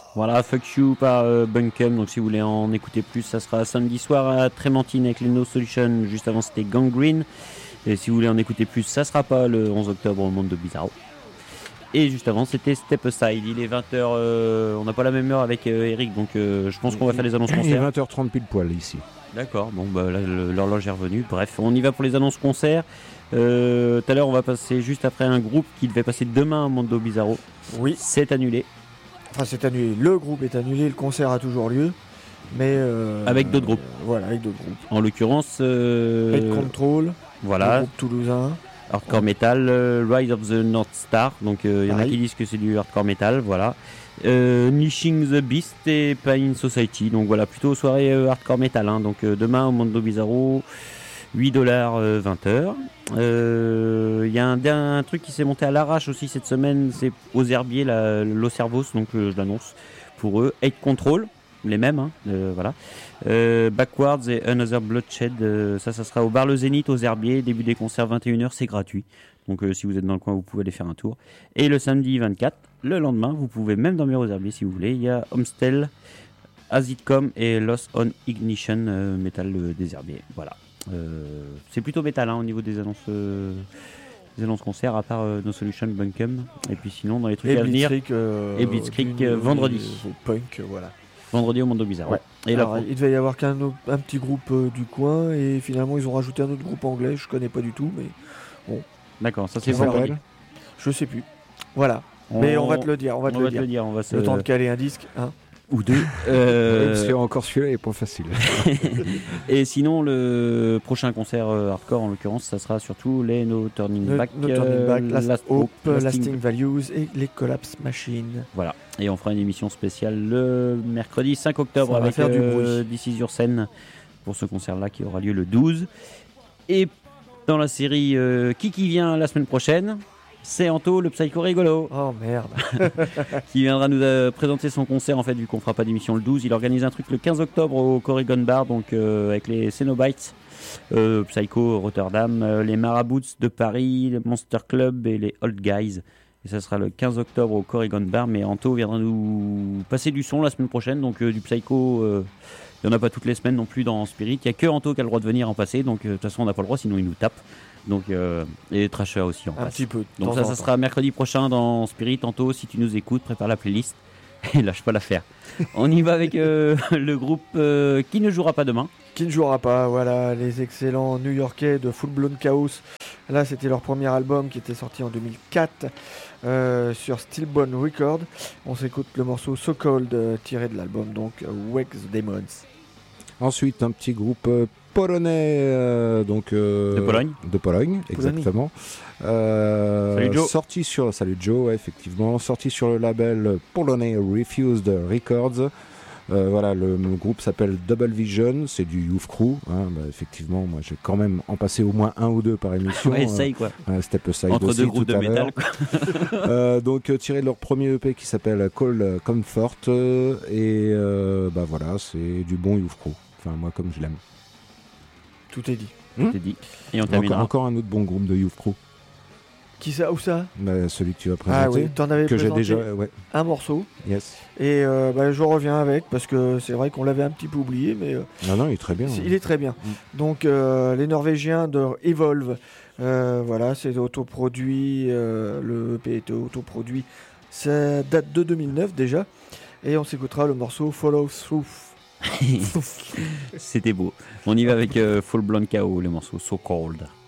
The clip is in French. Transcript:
Voilà, Fuck You par Bunkum. Donc si vous voulez en écouter plus, ça sera samedi soir à Trémentine avec les No Solution. Juste avant, c'était Gangrene. Et si vous voulez en écouter plus, ça sera pas le 11 octobre au Mondo Bizarro. Et juste avant, c'était Step Aside. Il est 20h. On n'a pas la même heure avec Eric, donc je pense qu'on va faire les annonces concerts. Il est 20h30 pile poil ici. D'accord, bon, bah là, l'horloge est revenue. Bref, on y va pour les annonces concerts. Tout à l'heure, on va passer juste après un groupe qui devait passer demain au Mondo Bizarro. Oui. C'est annulé. Enfin, c'est annulé. Le groupe est annulé, le concert a toujours lieu. Mais avec d'autres groupes. Voilà, avec d'autres groupes. En l'occurrence, Head Control, voilà, le groupe toulousain. Hardcore Metal, Rise of the North Star. Donc il y en a qui disent que c'est du hardcore metal, voilà. Nishing the Beast et Pain Society. Donc voilà, plutôt soirée hardcore metal. Hein. Donc demain au Mondo Bizarro, $8 20h. Il y a un truc qui s'est monté à l'arrache aussi cette semaine, c'est aux Herbiers, Los Servos, donc je l'annonce pour eux. Hate Control, les mêmes, hein, voilà. Backwards et Another Bloodshed, ça sera au bar Le Zénith aux Herbiers, début des concerts 21h, c'est gratuit. Donc si vous êtes dans le coin, vous pouvez aller faire un tour. Et le samedi 24, le lendemain, vous pouvez même dormir aux Herbiers si vous voulez. Il y a Homestel, As It Come et Lost on Ignition, métal des Herbiers. Voilà. C'est plutôt métal hein, au niveau des annonces concerts, à part No Solution, Bunkum. Et puis sinon, dans les trucs à venir, et Blitzkrieg vendredi. Punk, voilà. Vendredi au Mondo Bizarre. Ouais. Et alors, il devait y avoir un petit groupe du coin et finalement ils ont rajouté un autre groupe anglais, je connais pas du tout, mais bon. D'accord, ça c'est vendredi. Je sais plus. Voilà. Mais on va te le dire. On va te le dire. On va le temps de caler un disque. Hein. Ou deux. Parce que encore celui-là est pas facile. Et sinon, le prochain concert hardcore, en l'occurrence, ça sera surtout les No Turning Back, Last Hope, Lasting Values et les Collapse Machine. Voilà. Et on fera une émission spéciale le mercredi 5 octobre avec This Is Your Scène pour ce concert-là qui aura lieu le 12. Et dans la série qui vient la semaine prochaine, c'est Anto, le psycho rigolo. Oh merde. Qui viendra nous présenter son concert en fait, vu qu'on fera pas d'émission le 12. Il organise un truc le 15 octobre au Corrigan Bar, donc avec les Cenobites, Psycho Rotterdam, les Marabouts de Paris, le Monster Club et les Old Guys. Et ça sera le 15 octobre au Corrigan Bar. Mais Anto viendra nous passer du son la semaine prochaine, donc du Psycho. Il n'y en a pas toutes les semaines non plus dans Spirit. Il n'y a que Anto qui a le droit de venir en passer, donc de toute façon on n'a pas le droit, sinon il nous tape. Donc, et Trasher aussi en passe. Petit peu. Donc ça sera mercredi prochain dans Spirit. Anto, si tu nous écoutes, prépare la playlist et lâche pas l'affaire. On y va avec le groupe qui ne jouera pas demain. Qui ne jouera pas, voilà, les excellents New-Yorkais de Full Blown Chaos. Là, c'était leur premier album qui était sorti en 2004 sur Stillborn Records. On s'écoute le morceau So Cold tiré de l'album, donc Wake the Demons. Ensuite, un petit groupe polonais, de Pologne, exactement. Salut Joe. Salut Joe, ouais, effectivement, sorti sur le label polonais Refused Records. Voilà, le groupe s'appelle Double Vision, c'est du Youth Crew. Hein, effectivement, moi j'ai quand même en passé au moins un ou deux par émission. Ouais, essaye quoi. Step Aside entre aussi, deux groupes de métal. Donc tiré de leur premier EP qui s'appelle Call Comfort. Et voilà, c'est du bon Youth Crew. Enfin, moi comme je l'aime. Tout est dit. Tout est dit. Et on terminera. Encore un autre bon groupe de Youth Crew. Qui ça, où ça? Celui que tu as présenté. Ah oui, t'en avais présenté j'ai déjà, ouais. un morceau. Yes. Et je reviens avec parce que c'est vrai qu'on l'avait un petit peu oublié, mais non, il est très bien. Il est très bien. Donc les Norvégiens de Evolve, voilà, c'est autoproduit. Le EP était autoproduit. Ça date de 2009 déjà, et on s'écoutera le morceau Follow Through. C'était beau. On y va avec Full Blown KO, le morceau So Cold.